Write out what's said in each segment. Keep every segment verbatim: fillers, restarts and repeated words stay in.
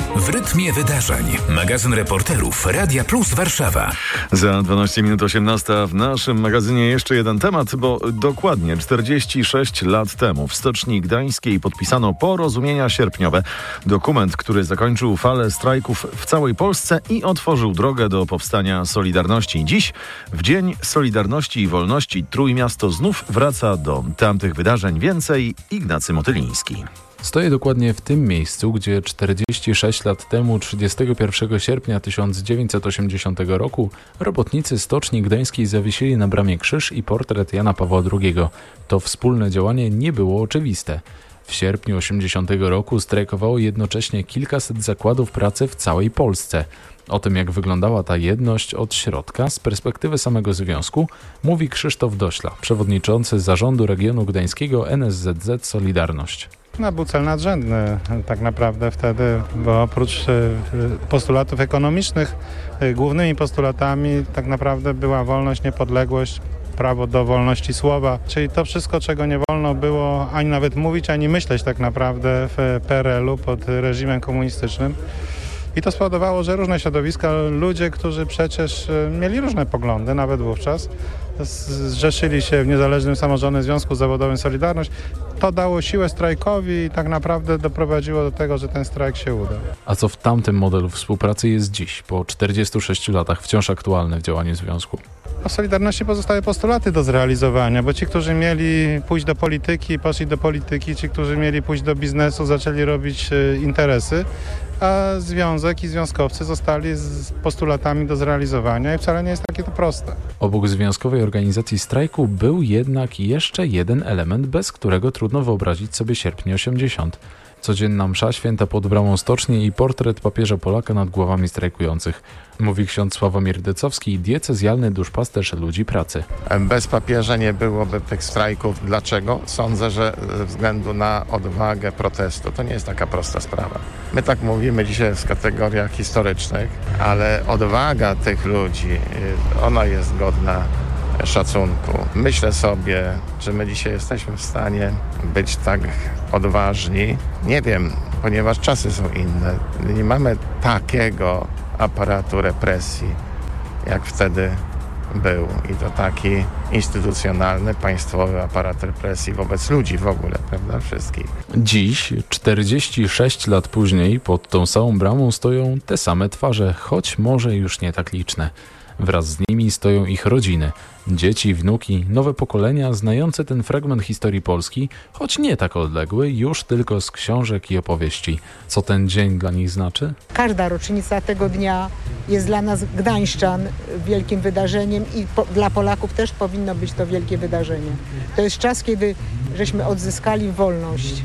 W rytmie wydarzeń. Magazyn reporterów Radia Plus Warszawa. Za dwanaście minut osiemnasta w naszym magazynie jeszcze jeden temat, bo dokładnie czterdzieści sześć lat temu w Stoczni Gdańskiej podpisano porozumienia sierpniowe. Dokument, który zakończył falę strajków w całej Polsce i otworzył drogę do powstania Solidarności. Dziś, w Dzień Solidarności i Wolności, Trójmiasto znów wraca do tamtych wydarzeń. Więcej Ignacy Motyliński. Stoję dokładnie w tym miejscu, gdzie czterdzieści sześć lat temu, trzydziestego pierwszego sierpnia tysiąc dziewięćset osiemdziesiątego roku, robotnicy Stoczni Gdańskiej zawiesili na bramie krzyż i portret Jana Pawła drugiego. To wspólne działanie nie było oczywiste. W sierpniu osiemdziesiątego roku strajkowało jednocześnie kilkaset zakładów pracy w całej Polsce. O tym, jak wyglądała ta jedność od środka, z perspektywy samego związku, mówi Krzysztof Dośla, przewodniczący zarządu regionu gdańskiego N S Z Z Solidarność. No, był cel nadrzędny tak naprawdę wtedy, bo oprócz postulatów ekonomicznych, głównymi postulatami tak naprawdę była wolność, niepodległość, prawo do wolności słowa, czyli to wszystko, czego nie wolno było ani nawet mówić, ani myśleć tak naprawdę w P R L u pod reżimem komunistycznym. I to spowodowało, że różne środowiska, ludzie, którzy przecież mieli różne poglądy, nawet wówczas, zrzeszyli się w Niezależnym Samorządnym Związku Zawodowym Solidarność. To dało siłę strajkowi i tak naprawdę doprowadziło do tego, że ten strajk się udał. A co w tamtym modelu współpracy jest dziś, po czterdziestu sześciu latach, wciąż aktualne w działaniu związku? W Solidarności pozostały postulaty do zrealizowania, bo ci, którzy mieli pójść do polityki, poszli do polityki, ci, którzy mieli pójść do biznesu, zaczęli robić interesy, a związek i związkowcy zostali z postulatami do zrealizowania i wcale nie jest takie to proste. Obok związkowej organizacji strajku był jednak jeszcze jeden element, bez którego trudno wyobrazić sobie sierpień osiemdziesiąt. Codzienna msza święta pod bramą stoczni i portret papieża Polaka nad głowami strajkujących. Mówi ksiądz Sławomir Decowski, diecezjalny duszpasterz ludzi pracy. Bez papieża nie byłoby tych strajków. Dlaczego? Sądzę, że ze względu na odwagę protestu. To nie jest taka prosta sprawa. My tak mówimy dzisiaj w kategoriach historycznych, ale odwaga tych ludzi, ona jest godna szacunku. Myślę sobie, że my dzisiaj jesteśmy w stanie być tak odważni. Nie wiem, ponieważ czasy są inne. Nie mamy takiego aparatu represji, jak wtedy był. I to taki instytucjonalny, państwowy aparat represji wobec ludzi w ogóle, prawda? Wszystkich. Dziś, czterdzieści sześć lat później, pod tą samą bramą stoją te same twarze, choć może już nie tak liczne. Wraz z nimi stoją ich rodziny, dzieci, wnuki, nowe pokolenia znające ten fragment historii Polski, choć nie tak odległy, już tylko z książek i opowieści. Co ten dzień dla nich znaczy? Każda rocznica tego dnia jest dla nas gdańszczan wielkim wydarzeniem i po, dla Polaków też powinno być to wielkie wydarzenie. To jest czas, kiedy żeśmy odzyskali wolność.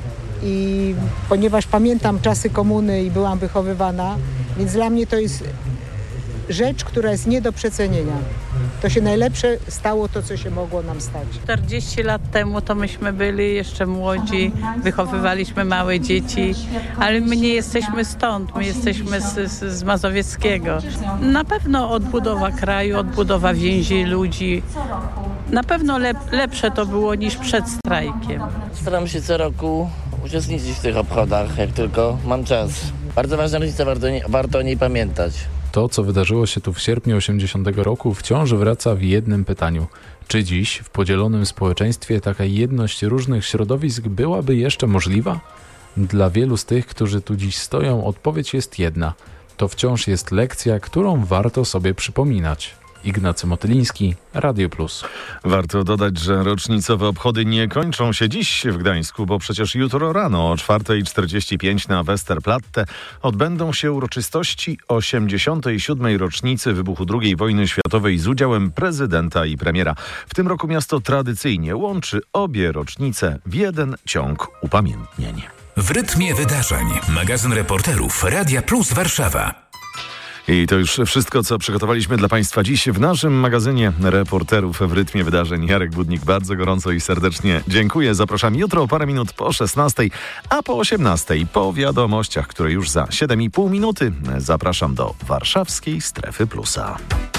I ponieważ pamiętam czasy komuny i byłam wychowywana, więc dla mnie to jest rzecz, która jest nie do przecenienia. To się najlepsze stało to, co się mogło nam stać. czterdzieści lat temu to myśmy byli jeszcze młodzi, wychowywaliśmy małe dzieci, ale my nie jesteśmy stąd, my jesteśmy z, z, z Mazowieckiego. Na pewno odbudowa kraju, odbudowa więzi ludzi. Na pewno lep, lepsze to było niż przed strajkiem. Staram się co roku uczestniczyć w tych obchodach, jak tylko mam czas. Bardzo ważna rocznica, warto, warto o niej pamiętać. To, co wydarzyło się tu w sierpniu osiemdziesiątego roku, wciąż wraca w jednym pytaniu. Czy dziś, w podzielonym społeczeństwie, taka jedność różnych środowisk byłaby jeszcze możliwa? Dla wielu z tych, którzy tu dziś stoją, odpowiedź jest jedna. To wciąż jest lekcja, którą warto sobie przypominać. Ignacy Motyliński, Radio Plus. Warto dodać, że rocznicowe obchody nie kończą się dziś w Gdańsku, bo przecież jutro rano o czwarta czterdzieści pięć na Westerplatte odbędą się uroczystości osiemdziesiątej siódmej rocznicy wybuchu drugiej wojny światowej z udziałem prezydenta i premiera. W tym roku miasto tradycyjnie łączy obie rocznice w jeden ciąg upamiętnień. W rytmie wydarzeń. Magazyn reporterów Radia Plus Warszawa. I to już wszystko, co przygotowaliśmy dla Państwa dziś w naszym magazynie reporterów w rytmie wydarzeń. Jarek Budnik, bardzo gorąco i serdecznie dziękuję. Zapraszam jutro o parę minut po szesnastej, a po osiemnastej po wiadomościach, które już za siedem i pół minuty zapraszam do warszawskiej Strefy Plusa.